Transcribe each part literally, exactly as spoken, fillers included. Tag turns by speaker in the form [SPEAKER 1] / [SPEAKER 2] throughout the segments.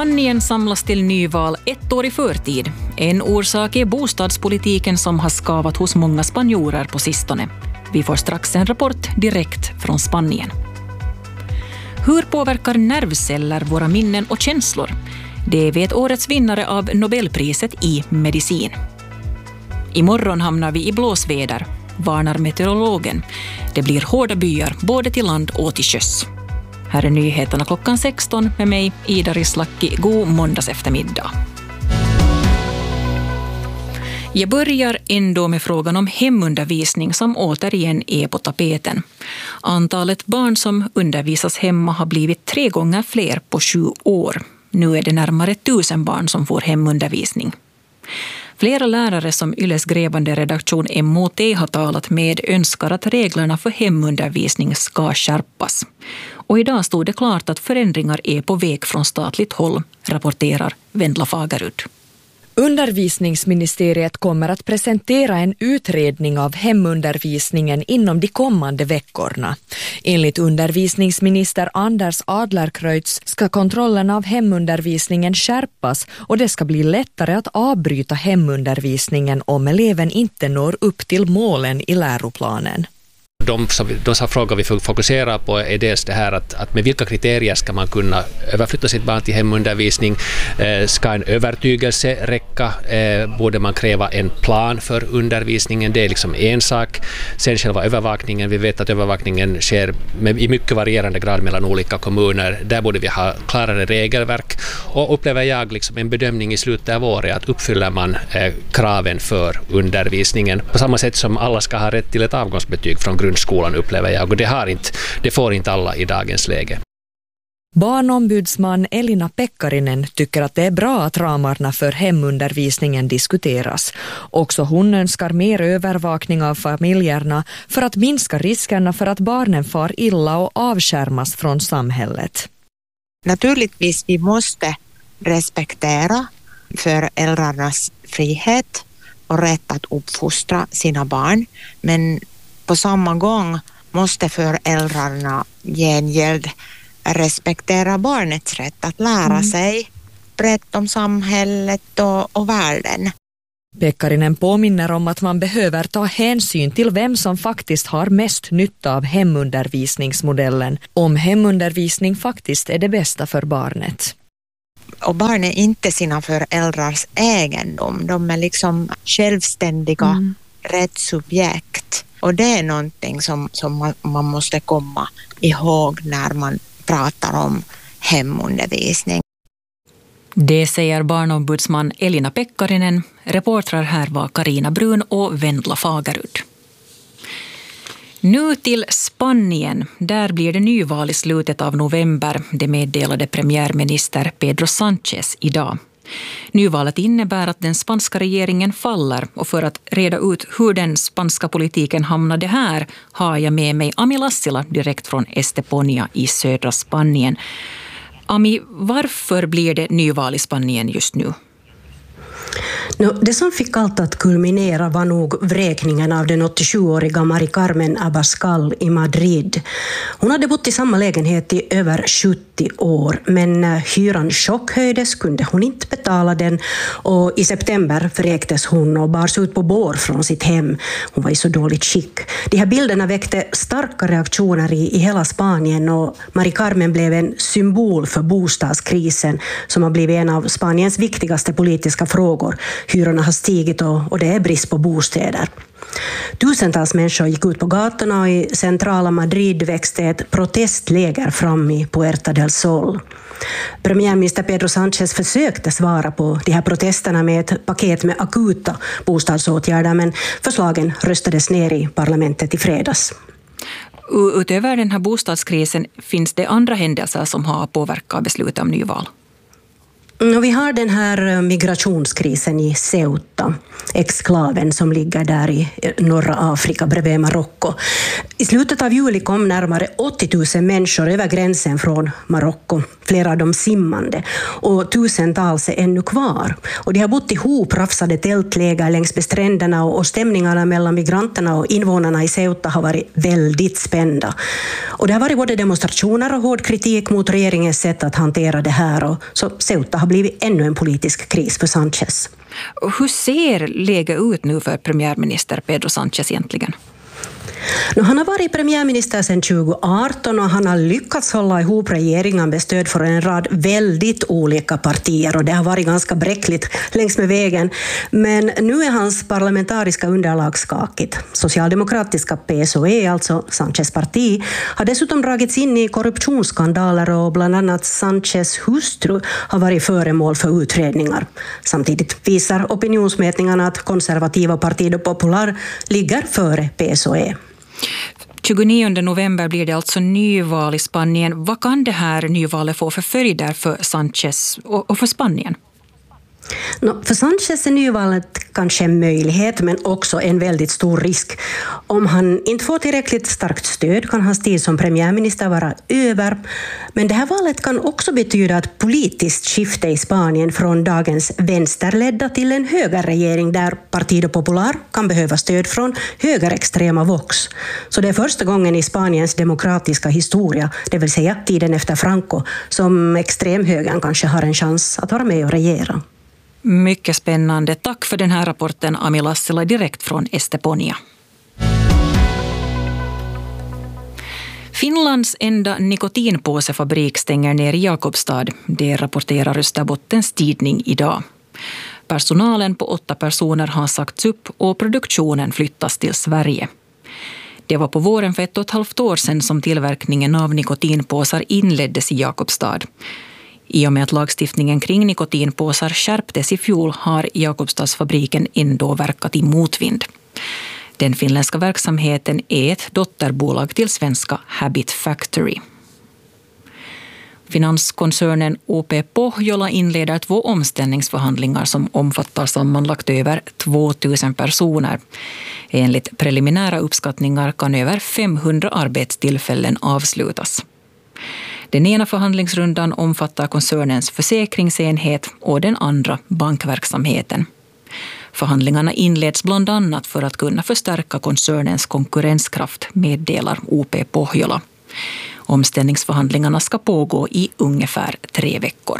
[SPEAKER 1] Spanien samlas till nyval ett år i förtid. En orsak är bostadspolitiken som har skavat hos många spanjorer på sistone. Vi får strax en rapport direkt från Spanien. Hur påverkar nervceller våra minnen och känslor? Det vet årets vinnare av Nobelpriset i medicin. Imorgon hamnar vi i blåsväder, varnar meteorologen. Det blir hårda byar både till land och till sjöss. Här är nyheterna klockan sexton med mig, Ida Rislaki. God måndags eftermiddag. Jag börjar ändå med frågan om hemundervisning som återigen är på tapeten. Antalet barn som undervisas hemma har blivit tre gånger fler på sju år. Nu är det närmare tusen barn som får hemundervisning. Flera lärare som Yles grävande redaktion M O T har talat med önskar att reglerna för hemundervisning ska skärpas. Och idag stod det klart att förändringar är på väg från statligt håll, rapporterar Vendla Fagerud.
[SPEAKER 2] Undervisningsministeriet kommer att presentera en utredning av hemundervisningen inom de kommande veckorna. Enligt undervisningsminister Anders Adlercreutz ska kontrollen av hemundervisningen skärpas och det ska bli lättare att avbryta hemundervisningen om eleven inte når upp till målen i läroplanen.
[SPEAKER 3] De, de frågor vi fokuserar på är dels det här att, att med vilka kriterier ska man kunna överflytta sitt barn till hemundervisning. Eh, ska en övertygelse räcka? Eh, borde man kräva en plan för undervisningen? Det är liksom en sak. Sen själva övervakningen. Vi vet att övervakningen sker med, i mycket varierande grad mellan olika kommuner. Där borde vi ha klarare regelverk. Och upplever jag liksom en bedömning i slutet av året att uppfyller man eh, kraven för undervisningen. På samma sätt som alla ska ha rätt till ett avgångsbetyg från grund skolan upplever jag, och det, har inte, det får inte alla i dagens läge.
[SPEAKER 2] Barnombudsman Elina Pekkarinen tycker att det är bra att ramarna för hemundervisningen diskuteras. Också hon önskar mer övervakning av familjerna för att minska riskerna för att barnen far illa och avskärmas från samhället.
[SPEAKER 4] Naturligtvis vi måste respektera föräldrarnas frihet och rätt att uppfostra sina barn, men på samma gång måste föräldrarna gengäld respektera barnets rätt att lära mm. sig brett om samhället och, och världen.
[SPEAKER 2] Pekkarinen påminner om att man behöver ta hänsyn till vem som faktiskt har mest nytta av hemundervisningsmodellen, om hemundervisning faktiskt är det bästa för barnet.
[SPEAKER 4] Och barn är inte sina föräldrars egendom, de är liksom självständiga mm. rättssubjekt. Och det är någonting som, som man, man måste komma ihåg när man pratar om hemundervisning.
[SPEAKER 1] Det säger barnombudsman Elina Pekkarinen. Reportrar här var Karina Brun och Vendla Fagerud. Nu till Spanien. Där blir det nyval i slutet av november. Det meddelade premiärminister Pedro Sánchez idag. Nyvalet innebär att den spanska regeringen faller, och för att reda ut hur den spanska politiken hamnade här har jag med mig Ami Lassila direkt från Estepona i södra Spanien. Ami, varför blir det nyval i Spanien just nu?
[SPEAKER 5] No, det som fick allt att kulminera var nog vräkningen av den åttiosjuåriga Mari Carmen Abascal i Madrid. Hon hade bott i samma lägenhet i över sjuttio år, men när hyran chockhöjdes kunde hon inte betala den, och i september vräktes hon och bars ut på bår från sitt hem. Hon var i så dåligt skick. De här bilderna väckte starka reaktioner i, i hela Spanien, och Mari Carmen blev en symbol för bostadskrisen som har blivit en av Spaniens viktigaste politiska frågor. Hyrorna har stigit och, och det är brist på bostäder. Tusentals människor gick ut på gatorna, och i centrala Madrid växte ett protestläger fram i Puerta del Sol. Premiärminister Pedro Sánchez försökte svara på de här protesterna med ett paket med akuta bostadsåtgärder, men förslagen röstades ner i parlamentet i fredags.
[SPEAKER 1] Utöver den här bostadskrisen finns det andra händelser som har påverkat beslutet om nyval.
[SPEAKER 5] Och vi har den här migrationskrisen i Ceuta, exklaven som ligger där i norra Afrika bredvid Marocko. I slutet av juli kom närmare åttio tusen människor över gränsen från Marocko. flera av dem simmande, och tusentals är ännu kvar. Och de har bott ihop rafsade tältläger längs med stränderna, och stämningarna mellan migranterna och invånarna i Ceuta har varit väldigt spända. Och det har varit både demonstrationer och hård kritik mot regeringens sätt att hantera det här, och så Ceuta har blivit ännu en politisk kris för Sanchez.
[SPEAKER 1] Hur ser läget ut nu för premiärminister Pedro Sanchez egentligen?
[SPEAKER 5] Nu, han har varit premiärminister sedan tjugo arton och han har lyckats hålla ihop regeringen med stöd för en rad väldigt olika partier, och det har varit ganska bräckligt längs med vägen. Men nu är hans parlamentariska underlag skakigt. Socialdemokratiska P S O E, alltså Sanchez parti, har dessutom dragits in i korruptionsskandaler, och bland annat Sanchez hustru har varit föremål för utredningar. Samtidigt visar opinionsmätningarna att konservativa Partido Popular ligger före P S O E.
[SPEAKER 1] tjugonionde november blir det alltså nyval i Spanien. Vad kan det här nyvalet få för följder för Sanchez och för Spanien?
[SPEAKER 5] No, för Sanchez är nyvalet kanske en möjlighet, men också en väldigt stor risk. Om han inte får tillräckligt starkt stöd kan hans tid som premiärminister vara över. Men det här valet kan också betyda ett politiskt skifte i Spanien från dagens vänsterledda till en högerregering där Partido Popular kan behöva stöd från högerextrema Vox. Så det är första gången i Spaniens demokratiska historia, det vill säga tiden efter Franco, som extremhögern kanske har en chans att vara med och regera.
[SPEAKER 1] Mycket spännande. Tack för den här rapporten, Ami Lassila, direkt från Esteponia. Finlands enda nikotinpåsefabrik stänger ner i Jakobstad. Det rapporterar Österbottens tidning idag. Personalen på åtta personer har sagts upp och produktionen flyttas till Sverige. Det var på våren för ett och ett halvt år sedan som tillverkningen av nikotinpåsar inleddes i Jakobstad. I och med att lagstiftningen kring nikotinpåsar skärptes i fjol har Jakobstadsfabriken ändå verkat i motvind. Den finländska verksamheten är ett dotterbolag till svenska Habit Factory. Finanskoncernen O P Pohjola inleder två omställningsförhandlingar som omfattar sammanlagt över tvåtusen personer. Enligt preliminära uppskattningar kan över femhundra arbetstillfällen avslutas. Den ena förhandlingsrundan omfattar koncernens försäkringsenhet och den andra bankverksamheten. Förhandlingarna inleds bland annat för att kunna förstärka koncernens konkurrenskraft, meddelar O P Pohjola. Omställningsförhandlingarna ska pågå i ungefär tre veckor.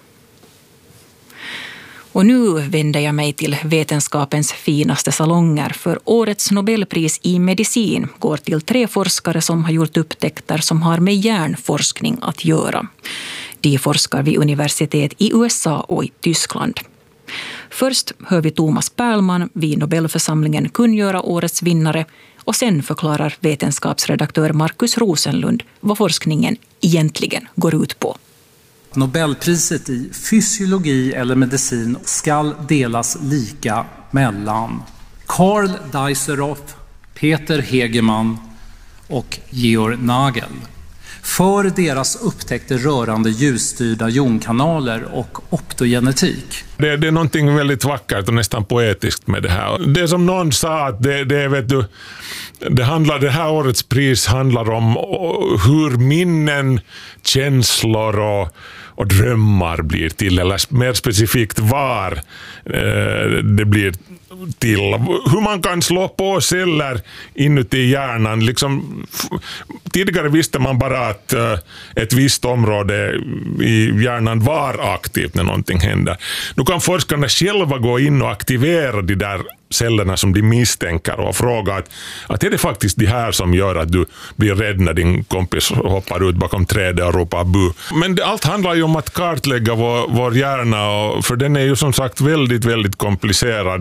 [SPEAKER 1] Och nu vänder jag mig till vetenskapens finaste salonger, för årets Nobelpris i medicin går till tre forskare som har gjort upptäckter som har med hjärnforskning att göra. De forskar vid universitet i U S A och i Tyskland. Först hör vi Thomas Perlman vid Nobelförsamlingen kungöra årets vinnare, och sen förklarar vetenskapsredaktör Markus Rosenlund vad forskningen egentligen går ut på.
[SPEAKER 6] Nobelpriset i fysiologi eller medicin ska delas lika mellan Karl Dijsselhoff, Peter Hegemann och Georg Nagel för deras upptäckter rörande ljusstyrda jonkanaler och optogenetik.
[SPEAKER 7] Det, det är någonting väldigt vackert och nästan poetiskt med det här. Det som någon sa, att det, det, vet du, det, handlar, det här årets pris handlar om hur minnen, känslor och, och drömmar blir till, eller mer specifikt var eh, det blir till. Hur man kan slå på celler inuti hjärnan. Liksom, tidigare visste man bara att uh, ett visst område i hjärnan var aktivt när någonting händer. Nu kan forskarna själva gå in och aktivera de där cellerna som de misstänker och fråga att, att är det faktiskt det här som gör att du blir rädd när din kompis hoppar ut bakom trädet och ropar bu. Men det, allt handlar ju om att kartlägga vår, vår hjärna, och, för den är ju som sagt väldigt, väldigt komplicerad.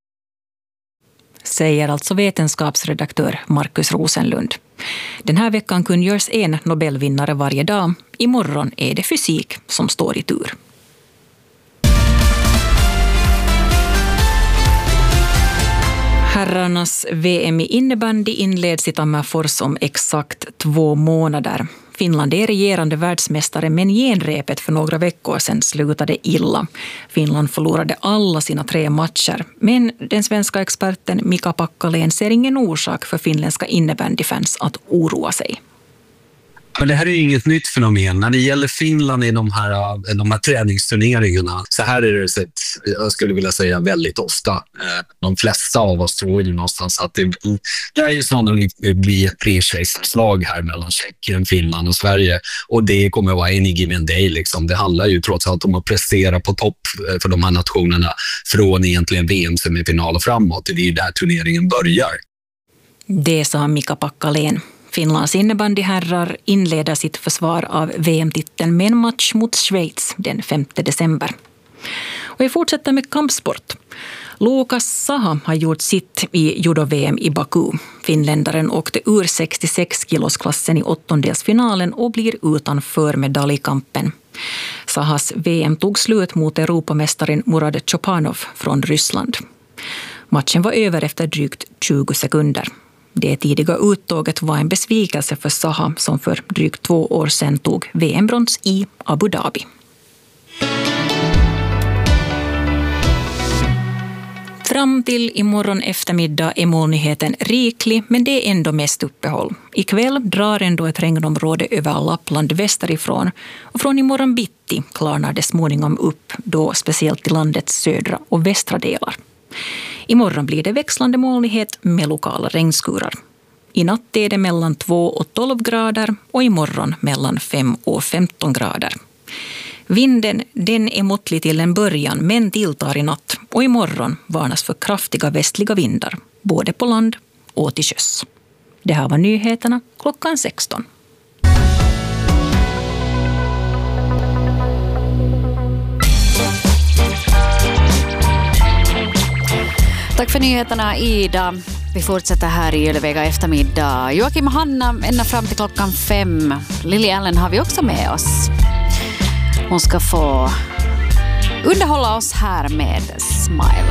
[SPEAKER 1] Säger alltså vetenskapsredaktör Markus Rosenlund. Den här veckan kungörs en Nobelvinnare varje dag. Imorgon är det fysik som står i tur. Herrarnas V M i innebandy inleds i Tammerfors om exakt två månader. Finland är regerande världsmästare, men genrepet för några veckor sedan slutade illa. Finland förlorade alla sina tre matcher, men den svenska experten Mika Packalen ser ingen orsak för finländska innebandyfans att oroa sig.
[SPEAKER 8] Men det här är ju inget nytt fenomen. När det gäller Finland i de här, de här träningsturneringarna, så här är det sett, jag skulle vilja säga väldigt ofta. De flesta av oss tror ju någonstans att det, det är ju sannolikt blir ett pre-slag här mellan Tjeckien, Finland och Sverige. Och det kommer att vara any given day liksom. Det handlar ju trots allt om att prestera på topp för de här nationerna från egentligen V M-semifinal och framåt. Det är ju där turneringen börjar.
[SPEAKER 1] Det sa Mika Packalén. Finlands innebandyherrar inleder sitt försvar av V M-titeln med en match mot Schweiz den femte december. Och vi fortsätter med kampsport. Lukas Saha har gjort sitt i judo-V M i Baku. Finländaren åkte ur sextiosex kilosklassen i åttondelsfinalen och blir utanför medaljkampen. Sahas V M tog slut mot Europamästaren Murad Chopanov från Ryssland. Matchen var över efter drygt tjugo sekunder. Det tidiga uttåget var en besvikelse för Saha som för drygt två år sedan tog V M-brons i Abu Dhabi. Fram till imorgon eftermiddag är molnigheten riklig, men det är ändå mest uppehåll. Ikväll drar ändå ett regnområde över Lappland västerifrån och från imorgon bitti klarnar det småningom upp, då speciellt i landets södra och västra delar. Imorgon blir det växlande molnighet med lokala regnskurar. I natt är det mellan två och tolv grader och imorgon mellan fem och femton grader. Vinden den är måttlig till en början men tilltar i natt och imorgon varnas för kraftiga västliga vindar, både på land och till sjöss. Det här var nyheterna klockan sexton.
[SPEAKER 9] Tack för nyheterna, Ida. Vi fortsätter här i Ylevega eftermiddag. Joakim och Hanna ända fram till klockan fem. Lily Allen har vi också med oss. Hon ska få underhålla oss här med Smile.